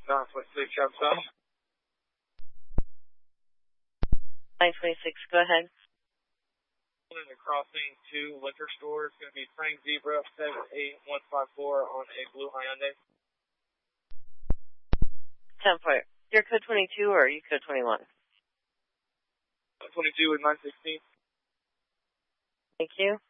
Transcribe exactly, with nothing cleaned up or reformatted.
nine twenty-six, Travis South. nine twenty-six, go ahead. In the crossing to liquor store, it's going to be Frank Zebra seven eight one five four on a blue Hyundai. ten four. You're code twenty-two or are you code twenty-one? twenty-two with nine sixteen. Thank you.